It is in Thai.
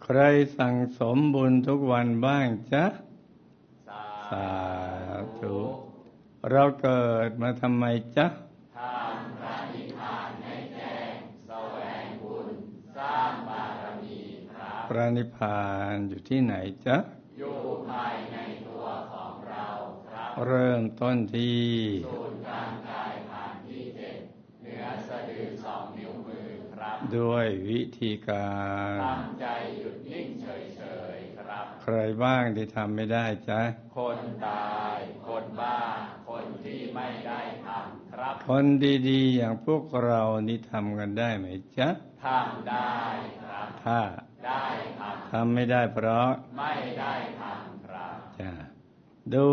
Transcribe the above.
ใครสั่งสมบุญทุกวันบ้างจ๊ะสาธุเราเกิดมาทำไมจ๊ะทำพระนิพพานให้แจ้งแสวงบุญสร้างบารมีครับพระนิพพานอยู่ที่ไหนจ๊ะอยู่ภายในตัวของเราครับเริ่มต้นที่ศูนย์กลางกายฐานที่7เหนือสะดือ2 นิ้วมือครับด้วยวิธีการตั้งใจหยุดนิ่งเฉยๆครับใครบ้างที่ทำไม่ได้จ๊ะคนตายคนบ้าคนที่ไม่ได้ทำครับคนดีๆอย่างพวกเรานี่ทำกันได้ไหมจ๊ะทำได้ครับถ้าได้ครับทำไม่ได้เพราะไม่ได้ทำครับจ้ะดู